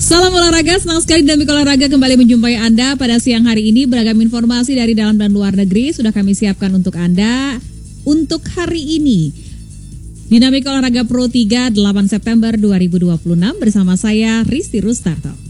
Salam olahraga, senang sekali Dinamik Olahraga kembali menjumpai Anda pada siang hari ini. Beragam informasi dari dalam dan luar negeri sudah kami siapkan untuk Anda untuk hari ini. Dinamik Olahraga Pro 3 8 September 2026 bersama saya Risti Rustarto.